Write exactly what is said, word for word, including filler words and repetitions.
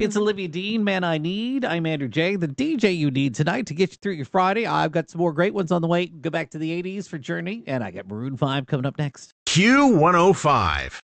It's Olivia Dean, Man I Need. I'm Andrew J., the D J you need tonight to get you through your Friday. I've got some more great ones on the way. Go back to the eighties for Journey, and I got Maroon five coming up next. Q one oh five.